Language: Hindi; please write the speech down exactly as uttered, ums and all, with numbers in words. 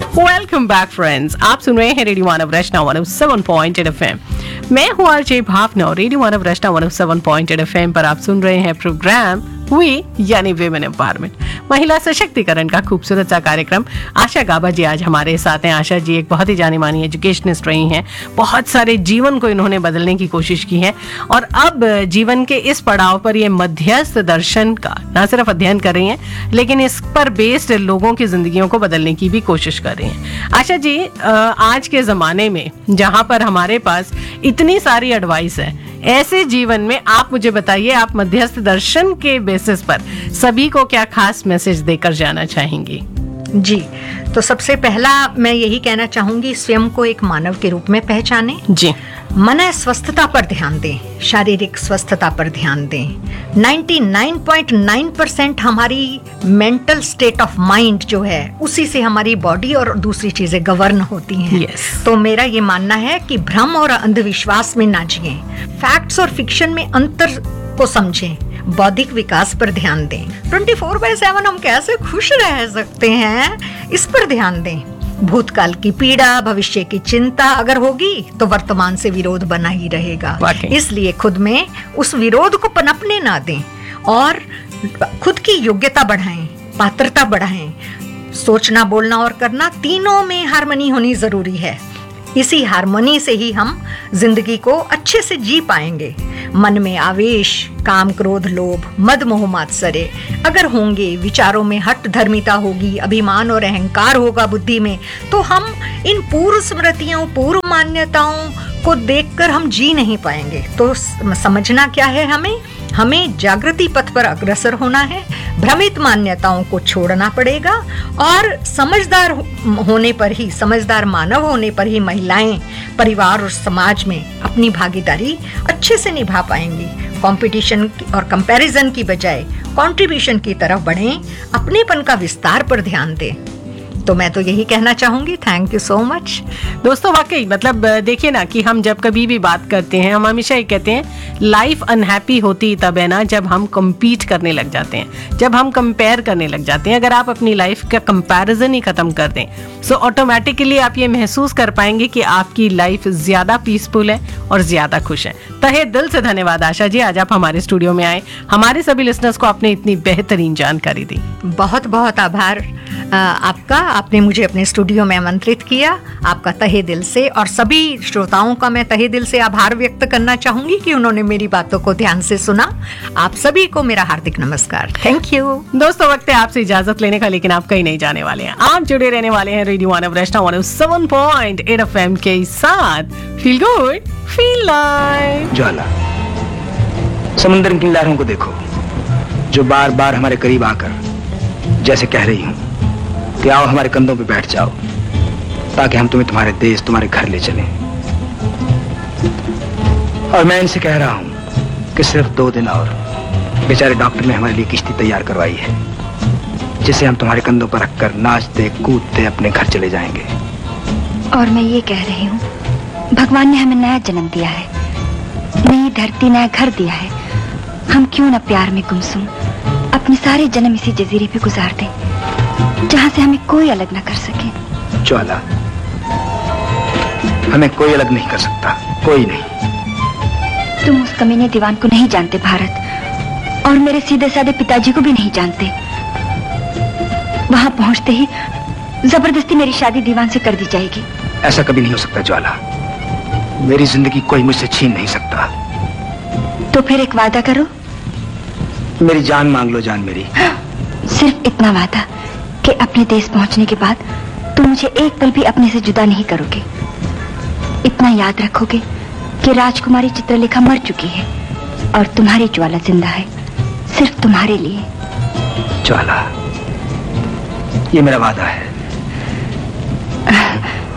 वेलकम बैक फ्रेंड्स, आप सुन रहे हैं रेडियो मानव रचना one O seven point eight F M. मैं हूँ आरजे भावना और रेडियो मानव रचना one O seven point eight F M पर आप सुन रहे हैं प्रोग्राम वी यानी विमेन एम्पावरमेंट, महिला सशक्तिकरण का खूबसूरत सा कार्यक्रम। आशा गाबा जी आज हमारे साथ हैं। आशा जी एक बहुत ही जानी मानी एजुकेशनिस्ट रही हैं, बहुत सारे जीवन को इन्होंने बदलने की कोशिश की है और अब जीवन के इस पड़ाव पर ये मध्यस्थ दर्शन का न सिर्फ अध्ययन कर रही हैं लेकिन इस पर बेस्ड लोगों की जिंदगियों को बदलने की भी कोशिश कर रही हैं। आशा जी, आज के जमाने में जहाँ पर हमारे पास इतनी सारी एडवाइस है, ऐसे जीवन में आप मुझे बताइए, आप मध्यस्थ दर्शन के बेसिस पर सभी को क्या खास मैसेज देकर जाना चाहेंगी? जी, तो सबसे पहला मैं यही कहना चाहूंगी, स्वयं को एक मानव के रूप में पहचानें। जी, मन स्वस्थता पर ध्यान दें, शारीरिक स्वस्थता पर ध्यान दें। निन्यानवे पॉइंट नौ परसेंट हमारी मेंटल स्टेट ऑफ माइंड जो है उसी से हमारी बॉडी और दूसरी चीजें गवर्न होती हैं। yes. तो मेरा ये मानना है कि भ्रम और अंधविश्वास में ना जिएं, फैक्ट्स और फिक्शन में अंतर को समझें, बौद्धिक विकास पर ध्यान दें। चौबीस बाय सात हम कैसे खुश रह सकते हैं, इस पर ध्यान दें। भूतकाल की पीड़ा, भविष्य की चिंता अगर होगी तो वर्तमान से विरोध बना ही रहेगा। इसलिए खुद में उस विरोध को पनपने ना दें और खुद की योग्यता बढ़ाएं, पात्रता बढ़ाएं। सोचना, बोलना और करना तीनों में हार्मनी होनी जरूरी है। इसी हार्मनी से ही हम जिंदगी को अच्छे से जी पाएंगे। मन में आवेश, काम, क्रोध, लोभ, मद, मोह, मात्सर्य अगर होंगे, विचारों में हट धर्मिता होगी, अभिमान और अहंकार होगा बुद्धि में, तो हम इन पूर्व स्मृतियों, पूर्व मान्यताओं को देखकर हम जी नहीं पाएंगे। तो समझना क्या है, हमें हमें जागृति पथ पर अग्रसर होना है। भ्रमित मान्यताओं को छोड़ना पड़ेगा और समझदार होने पर ही, समझदार मानव होने पर ही महिलाएं परिवार और समाज में अपनी भागीदारी अच्छे से निभा पाएंगी। कंपटीशन और कंपैरिजन की बजाय कंट्रीब्यूशन की तरफ बढ़ें, अपनेपन का विस्तार पर ध्यान दें। तो मैं तो यही कहना चाहूंगी। Thank you so much. दोस्तों, वाकई मतलब देखिए ना कि हम जब कभी भी बात करते हैं, हम हमेशा ये कहते हैं लाइफ अनहैप्पी होती तब है ना जब हम कम्पीट करने लग जाते हैं, जब हम कंपेयर करने लग जाते हैं। अगर आप अपनी लाइफ का कंपैरिजन ही खत्म कर दें सो ऑटोमेटिकली आप ये महसूस कर पाएंगे कि आपकी लाइफ ज्यादा पीसफुल है और ज्यादा खुश है। तहे दिल से धन्यवाद आशा जी, आज आप हमारे स्टूडियो में आए, हमारे सभी लिसनर्स को आपने इतनी बेहतरीन जानकारी दी। बहुत बहुत आभार आपका, आपने मुझे अपने स्टूडियो में आमंत्रित किया। आपका तहे दिल से, और सभी श्रोताओं का मैं तहे दिल से आभार व्यक्त करना चाहूंगी कि उन्होंने मेरी बातों को ध्यान से सुना। आप सभी को मेरा हार्दिक नमस्कार। Thank you. दोस्तों, वक्त है आपसे इजाजत लेने का, लेकिन आप कहीं नहीं जाने वाले हैं। आप जुड़े रहने वाले हैं रेडियो मानव रचना one O seven point eight F M के साथ। Feel good, feel live. ज्वाला, समुद्र की लहरों को देखो जो बार बार हमारे करीब आकर जैसे कह रही हूँ कि आओ हमारे कंधों पे बैठ जाओ ताकि हम तुम्हें तुम्हारे देश, तुम्हारे घर ले चलें। और मैं इनसे कह रहा हूँ कि सिर्फ दो दिन और। बेचारे डॉक्टर ने हमारे लिए किश्ती तैयार करवाई है जिसे हम तुम्हारे कंधों पर रखकर नाचते कूदते अपने घर चले जाएंगे। और मैं ये कह रही हूँ, भगवान ने हमें नया जन्म दिया है, नई धरती, नया घर दिया है। हम क्यों न प्यार में गुमसुम अपने सारे जन्म इसी जजीरे पे गुजार दें जहाँ से हमें कोई अलग न कर सके। ज्वाला, हमें कोई अलग नहीं कर सकता, कोई नहीं। तुम उस कमीने दीवान को नहीं जानते भारत, और मेरे सीधे साधे पिताजी को भी नहीं जानते। वहां पहुंचते ही जबरदस्ती मेरी शादी दीवान से कर दी जाएगी। ऐसा कभी नहीं हो सकता ज्वाला, मेरी जिंदगी कोई मुझसे छीन नहीं सकता। तो फिर एक वादा करो। मेरी जान मांग लो, जान मेरी। सिर्फ इतना वादा कि अपने देश पहुंचने के बाद तुम मुझे एक पल भी अपने से जुदा नहीं करोगे। इतना याद रखोगे कि राजकुमारी चित्रलेखा मर चुकी है और तुम्हारी ज्वाला जिंदा है, सिर्फ तुम्हारे लिए। ज्वाला, ये मेरा वादा है।